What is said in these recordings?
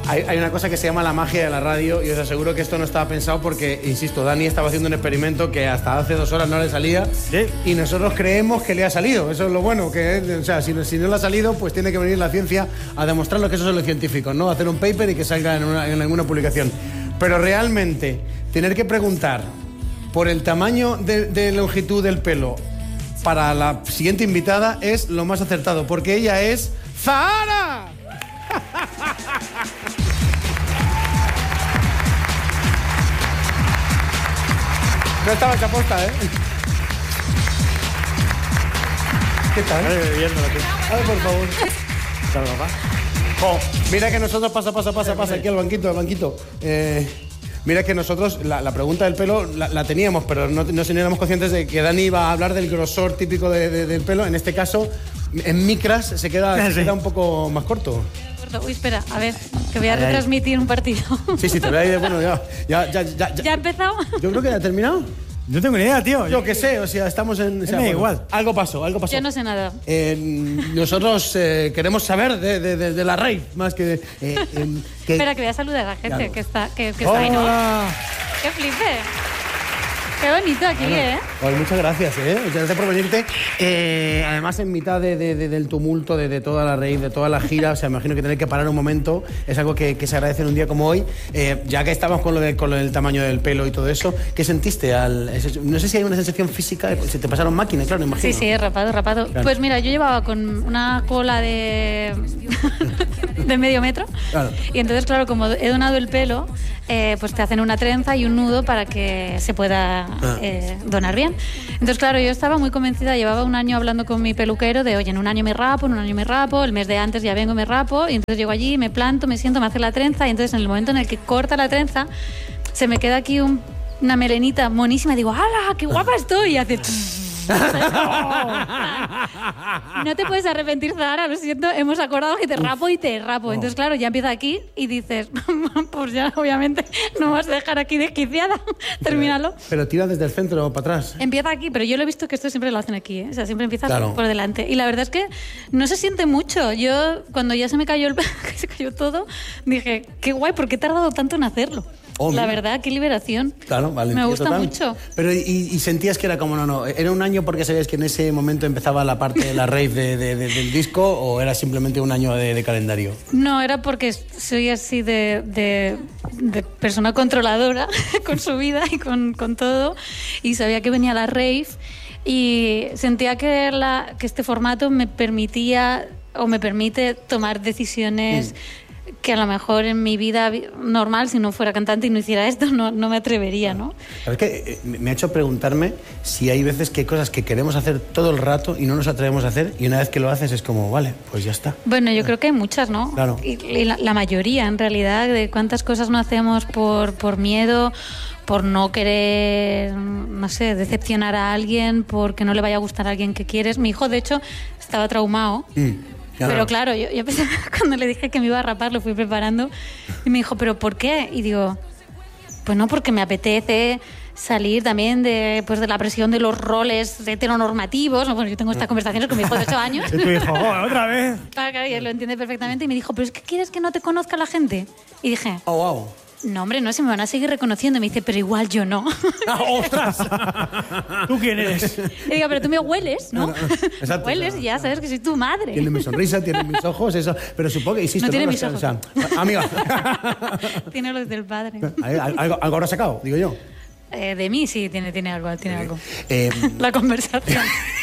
Hay una cosa que se llama la magia de la radio y os aseguro que esto no estaba pensado porque, insisto, Dani estaba haciendo un experimento que hasta hace 2 horas no le salía y nosotros creemos que le ha salido. Eso es lo bueno, que o sea, si no le ha salido, pues tiene que venir la ciencia a demostrarlo, que eso son los científicos, ¿no? Hacer un paper y que salga en alguna publicación. Pero realmente, tener que preguntar por el tamaño de longitud del pelo para la siguiente invitada es lo más acertado, porque ella es Zahara. No estaba hecha posta, ¿eh? ¿Qué tal? A ver, por favor. Oh, mira que nosotros pasa aquí al banquito. Mira que nosotros la pregunta del pelo la teníamos, pero no éramos conscientes de que Dani iba a hablar del grosor típico del pelo. En este caso, en micras se queda un poco más corto. Uy, espera, a ver, que voy a retransmitir un partido. Sí, te voy a ir, bueno, ya. ¿Ya ha empezado? Yo creo que ya ha terminado. No tengo ni idea, tío. Yo qué sé, o sea, estamos en... O sea, me da igual. Algo pasó. Yo no sé nada. Nosotros queremos saber de la rave, más que... Espera, que voy a saludar a la gente que está ahí, ¿no? ¡Qué flipe! Qué bonito aquí, Pues muchas gracias, Muchas gracias por venirte. Además, en mitad del tumulto de toda la rave, de toda la gira, o sea, imagino que tener que parar un momento es algo que se agradece en un día como hoy. Ya que estábamos con lo del tamaño del pelo y todo eso, ¿qué sentiste? No sé si hay una sensación física, se te pasaron máquinas, claro, imagino. Sí, rapado. Claro. Pues mira, yo llevaba con una cola de medio metro. Claro. Y entonces, claro, como he donado el pelo, pues te hacen una trenza y un nudo para que se pueda donar bien. Entonces, claro, yo estaba muy convencida, llevaba un año hablando con mi peluquero de, oye, en un año me rapo, el mes de antes ya vengo y me rapo, y entonces llego allí, me planto, me siento, me hace la trenza, y entonces en el momento en el que corta la trenza, se me queda aquí una melenita monísima, y digo, ¡hala, qué guapa estoy! Y hace... No te puedes arrepentir, Zahara, lo siento, hemos acordado que te rapo y te rapo. Entonces, claro, ya empieza aquí y dices, pues ya, obviamente, no vas a dejar aquí desquiciada. Termínalo. Pero tira desde el centro o para atrás. Empieza aquí, pero yo lo he visto que esto siempre lo hacen aquí, ¿eh? O sea, siempre empieza por delante. Y la verdad es que no se siente mucho. Yo, cuando ya se me cayó se cayó todo, dije, qué guay, ¿por qué he tardado tanto en hacerlo? La verdad, qué liberación. Claro, vale. Me gusta mucho. Pero ¿y sentías que era como no? ¿Era un año porque sabías que en ese momento empezaba la parte de la rave del disco o era simplemente un año de calendario? No, era porque soy así de persona controladora con su vida y con todo, y sabía que venía la rave y sentía que este formato me permitía o me permite tomar decisiones que a lo mejor en mi vida normal, si no fuera cantante y no hiciera esto, no me atrevería, ¿no? Es que me ha hecho preguntarme si hay veces que hay cosas que queremos hacer todo el rato y no nos atrevemos a hacer, y una vez que lo haces es como, vale, pues ya está. Bueno, yo creo que hay muchas, ¿no? Claro. Y la mayoría, en realidad, de cuántas cosas no hacemos por miedo, por no querer, no sé, decepcionar a alguien, porque no le vaya a gustar a alguien que quieres. Mi hijo, de hecho, estaba traumado. Pero claro, yo pensaba, cuando le dije que me iba a rapar, lo fui preparando, y me dijo, ¿pero por qué? Y digo, pues no, porque me apetece salir también de la presión de los roles heteronormativos. Bueno, yo tengo estas conversaciones con mi hijo de 8 años. Y tu hijo, otra vez. Claro, y él lo entiende perfectamente, y me dijo, ¿pero es que quieres que no te conozca la gente? Y dije, oh, wow. No, hombre, no, se me van a seguir reconociendo. Me dice, pero igual yo no. ¡Ostras! ¿Tú quién eres? Y digo, pero tú me hueles, ¿no? Exacto. Hueles y ya sabes que soy tu madre. Tiene mi sonrisa, tiene mis ojos, eso. Pero supongo que, insisto... No tiene mis ojos. O sea, amiga. Tiene los del padre. ¿Algo habrá sacado, digo yo? De mí sí, tiene algo. La conversación.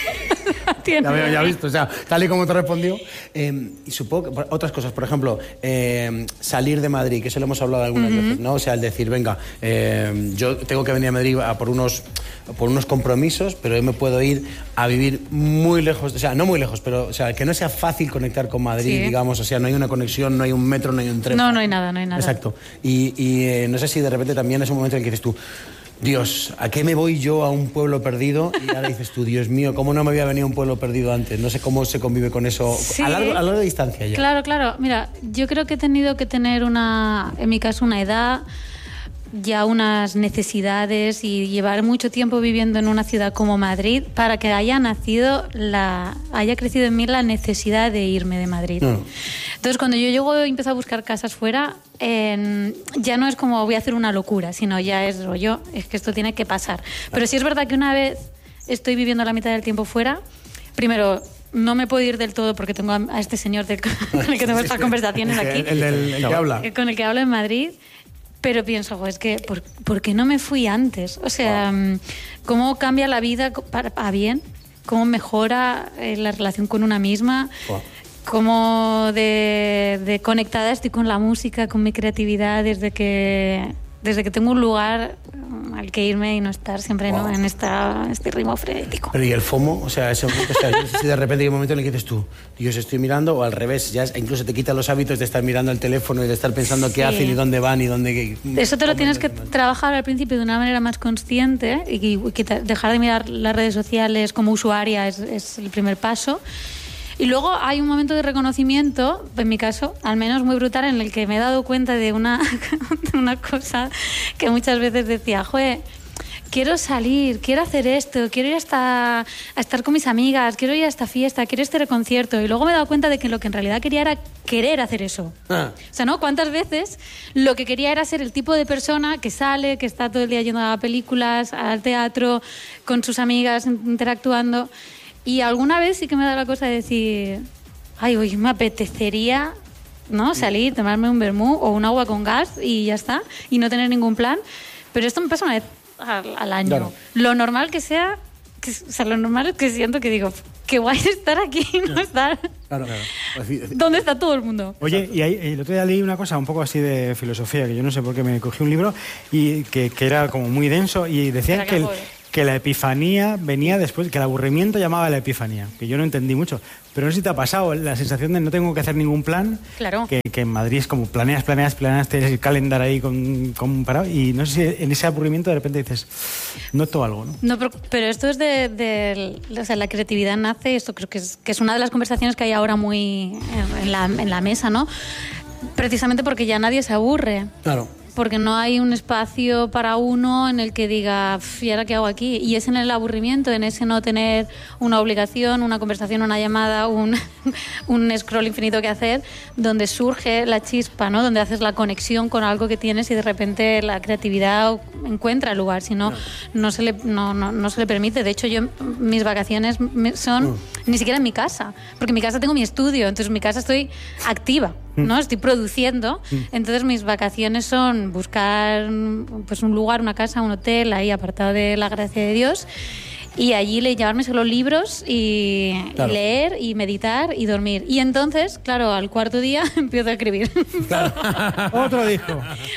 Ya he visto, o sea, tal y como te respondió. Y supongo que otras cosas, por ejemplo, salir de Madrid, que eso lo hemos hablado algunas veces, ¿no? O sea, el decir, venga, yo tengo que venir a Madrid por unos compromisos, pero yo me puedo ir a vivir muy lejos, o sea, no muy lejos, pero o sea, que no sea fácil conectar con Madrid, digamos, o sea, no hay una conexión, no hay un metro, no hay un tren. No hay nada. Exacto. Y no sé si de repente también es un momento en el que dices tú, Dios, ¿a qué me voy yo a un pueblo perdido? Y ahora dices tú, Dios mío, ¿cómo no me había venido a un pueblo perdido antes? No sé cómo se convive con eso a larga distancia ya. Claro. Mira, yo creo que he tenido que tener en mi caso, una edad ya unas necesidades y llevar mucho tiempo viviendo en una ciudad como Madrid para que haya crecido en mí la necesidad de irme de Madrid. Entonces, cuando yo llego y empiezo a buscar casas fuera, ya no es como voy a hacer una locura, sino ya es rollo, es que esto tiene que pasar. Pero sí es verdad que una vez estoy viviendo la mitad del tiempo fuera, primero, no me puedo ir del todo porque tengo a este señor con el que tengo estas conversaciones aquí. El que habla. Con el que hablo en Madrid. Pero pienso, es que, ¿por qué no me fui antes? O sea, ¿cómo cambia la vida a bien? ¿Cómo mejora la relación con una misma? ¿Cómo de conectada estoy con la música, con mi creatividad, desde que tengo un lugar al que irme y no estar siempre ¿no? en este ritmo frenético? Pero ¿y el FOMO? O sea, si de repente hay un momento en el que dices tú, yo os estoy mirando, o al revés, ya incluso te quitan los hábitos de estar mirando el teléfono y de estar pensando qué hacen y dónde van y dónde... Eso te lo tienes que trabajar al principio de una manera más consciente y dejar de mirar las redes sociales como usuaria es el primer paso. Y luego hay un momento de reconocimiento, en mi caso, al menos muy brutal, en el que me he dado cuenta de una cosa que muchas veces decía, quiero salir, quiero hacer esto, quiero ir a estar con mis amigas, quiero ir a esta fiesta, quiero ir a este concierto. Y luego me he dado cuenta de que lo que en realidad quería era querer hacer eso. O sea, ¿no? ¿Cuántas veces lo que quería era ser el tipo de persona que sale, que está todo el día yendo a películas, al teatro, con sus amigas, interactuando? Y alguna vez sí que me da la cosa de decir, hoy me apetecería, ¿no? Salir, tomarme un vermú o un agua con gas y ya está, y no tener ningún plan. Pero esto me pasa una vez al año. Claro. Lo normal que sea, lo normal es que siento que digo, qué guay estar aquí, no estar... Claro. ¿Dónde está todo el mundo? Oye, y el otro día leí una cosa un poco así de filosofía, que yo no sé por qué me cogí un libro y que era como muy denso y decían que la epifanía venía después, que el aburrimiento llamaba a la epifanía, que yo no entendí mucho. Pero no sé si te ha pasado la sensación de no tengo que hacer ningún plan. Claro. Que en Madrid es como planeas, tienes el calendar ahí con parado, y no sé si en ese aburrimiento de repente dices, noto algo, ¿no? No, pero esto es o sea, la creatividad nace, esto creo que es una de las conversaciones que hay ahora muy en la mesa, ¿no? Precisamente porque ya nadie se aburre. Claro. Porque no hay un espacio para uno en el que diga, ¿y ahora qué hago aquí? Y es en el aburrimiento, en ese no tener una obligación, una conversación, una llamada, un scroll infinito que hacer, donde surge la chispa, ¿no? Donde haces la conexión con algo que tienes y de repente la creatividad encuentra lugar, si no, no se le permite. De hecho, mis vacaciones son ni siquiera en mi casa, porque en mi casa tengo mi estudio, entonces en mi casa estoy activa, ¿no? Estoy produciendo, entonces mis vacaciones son buscar pues un lugar, una casa, un hotel ahí apartado de la gracia de Dios y allí llevarme solo libros y leer y meditar y dormir. Y entonces, claro, al cuarto día empiezo a escribir. Claro. Otro disco.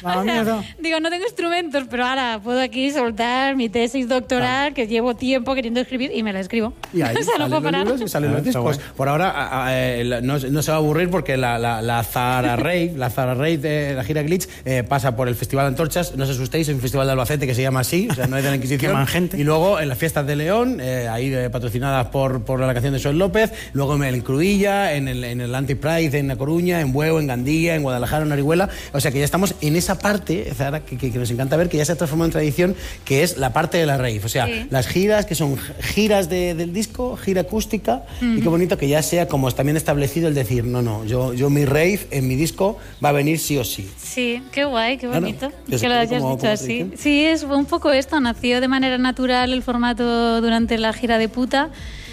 Digo, no tengo instrumentos, pero ahora puedo aquí soltar mi tesis doctoral que llevo tiempo queriendo escribir y me la escribo. Y ahí salen los libros y salen los discos. Por ahora no se va a aburrir porque la Zahara Rave de la gira Glitch pasa por el Festival de Antorchas. No os asustéis, es un festival de Albacete que se llama así, o sea, no es de la Inquisición. Queman gente. Y luego en las fiestas de León, ahí patrocinadas por la canción de Joel López, luego en Cruïlla, en el Anti-Pride en La Coruña, en Bueu, en Gandía, en Guadalajara, en Orihuela. O sea que ya estamos en esa parte, Zahara, que nos encanta ver, que ya se ha transformado en tradición, que es la parte de la rave. O sea, las giras, que son giras del disco, gira acústica, y qué bonito que ya sea como también establecido el decir, yo mi rave en mi disco va a venir sí o sí. Sí, qué guay, qué bonito. Claro, que lo hayas dicho así. Sí, es un poco esto, nació de manera natural el formato durante la gira de Puta.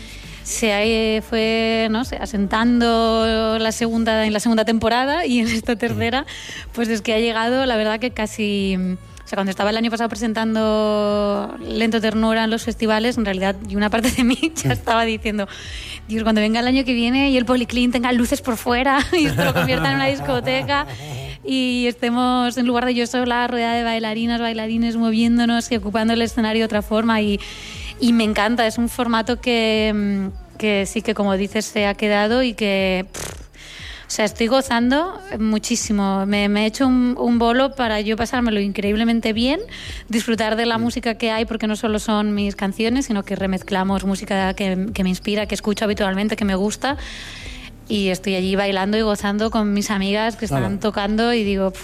Se fue, no sé, asentando en la segunda temporada, y en esta tercera pues es que ha llegado, la verdad que casi... O sea, cuando estaba el año pasado presentando Lento Ternura en los festivales, en realidad, y una parte de mí ya estaba diciendo, Dios, cuando venga el año que viene y el Policlín tenga luces por fuera y esto lo convierta en una discoteca y estemos, en lugar de yo sola, rodeada de bailarines moviéndonos y ocupando el escenario de otra forma, y me encanta. Es un formato que sí que, como dices, se ha quedado y que... O sea, estoy gozando muchísimo. Me he hecho un bolo para yo pasármelo increíblemente bien, disfrutar de la música que hay, porque no solo son mis canciones, sino que remezclamos música que me inspira, que escucho habitualmente, que me gusta. y estoy allí bailando y gozando con mis amigas que están tocando y digo...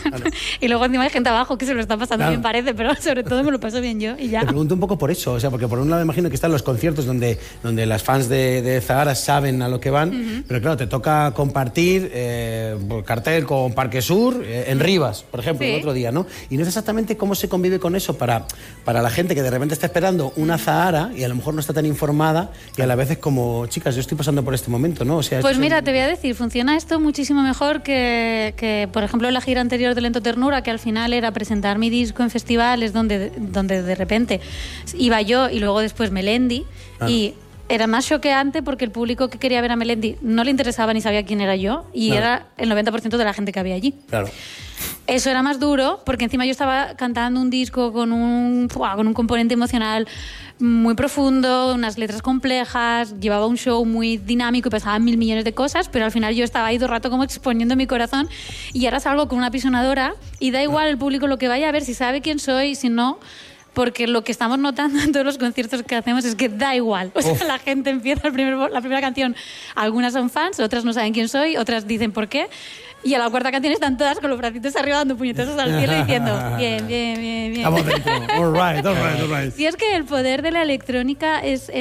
y luego encima hay gente abajo que se lo está pasando bien, parece, pero sobre todo me lo paso bien yo y ya. Te pregunto un poco por eso, o sea, porque por un lado imagino que están los conciertos donde las fans de Zahara saben a lo que van, pero claro, te toca compartir cartel con Parque Sur en Rivas, por ejemplo, el otro día, ¿no? Y no sé exactamente cómo se convive con eso para la gente que de repente está esperando una Zahara y a lo mejor no está tan informada y a la vez es como, chicas, yo estoy pasando por este momento, ¿no? O sea, pues mira, te voy a decir, funciona esto muchísimo mejor que, por ejemplo, la gira anterior de Lento Ternura, que al final era presentar mi disco en festivales donde de repente iba yo y luego después Melendi y era más choqueante porque el público que quería ver a Melendi no le interesaba ni sabía quién era yo y era el 90% de la gente que había allí. Claro. Eso era más duro porque encima yo estaba cantando un disco con un componente emocional muy profundo, unas letras complejas, llevaba un show muy dinámico y pasaban 1.000 millones de cosas, pero al final yo estaba ahí todo el rato como exponiendo mi corazón y ahora salgo con una pisonadora y da igual el público lo que vaya a ver, si sabe quién soy, si no... Porque lo que estamos notando en todos los conciertos que hacemos es que da igual. O sea, la gente empieza la primera canción, algunas son fans, otras no saben quién soy, otras dicen por qué. Y a la cuarta canción están todas con los bracitos arriba dando puñetazos al cielo diciendo bien, bien, bien, bien. Estamos dentro. All right. Sí, es que el poder de la electrónica es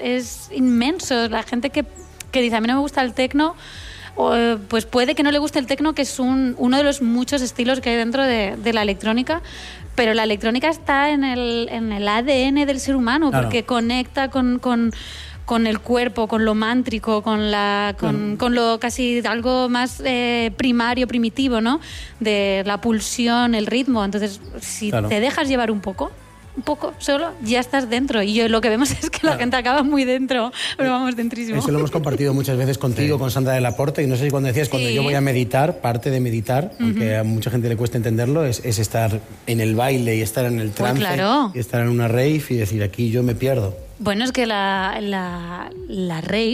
inmenso. La gente que dice, a mí no me gusta el techno, pues puede que no le guste el techno, que es uno de los muchos estilos que hay dentro de la electrónica, pero la electrónica está en el ADN del ser humano, porque conecta con el cuerpo, con lo mántrico, con lo casi algo más primario, primitivo, ¿no? De la pulsión, el ritmo. Entonces, si te dejas llevar un poco solo, ya estás dentro. Y lo que vemos es que la gente acaba muy dentro, pero vamos dentrísimo. Eso lo hemos compartido muchas veces contigo, con Sandra de la Porta, y no sé si cuando decías, cuando yo voy a meditar, parte de meditar, aunque a mucha gente le cuesta entenderlo, es estar en el baile y estar en el trance, y estar en una rave y decir, aquí yo me pierdo. Bueno, es que la rave,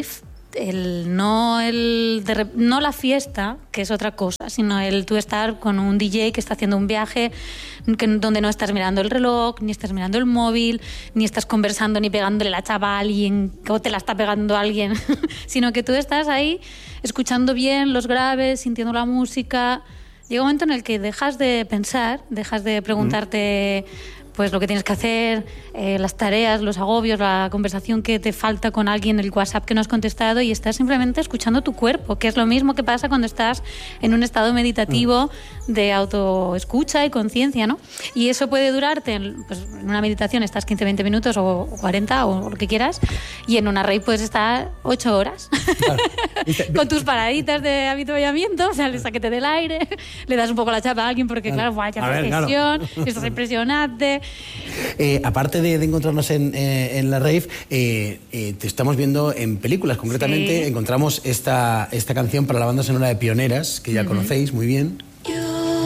no la fiesta, que es otra cosa, sino el tú estar con un DJ que está haciendo un viaje donde no estás mirando el reloj, ni estás mirando el móvil, ni estás conversando ni pegándole la chapa a alguien o te la está pegando alguien, sino que tú estás ahí escuchando bien los graves, sintiendo la música. Llega un momento en el que dejas de pensar, dejas de preguntarte pues lo que tienes que hacer, las tareas, los agobios, la conversación que te falta con alguien, el WhatsApp que no has contestado, y estás simplemente escuchando tu cuerpo, que es lo mismo que pasa cuando estás en un estado meditativo de autoescucha y conciencia, ¿no? Y eso puede durarte, pues en una meditación estás 15-20 minutos o 40 o lo que quieras, y en una rave puedes estar 8 horas. Claro. Con tus paraditas de avituallamiento, o sea, le saquete del aire, le das un poco la chapa a alguien porque, claro, vaya presión, estás impresionante. Aparte de encontrarnos en la rave, te estamos viendo en películas. Concretamente encontramos esta canción para la banda sonora de Pioneras, que ya conocéis muy bien.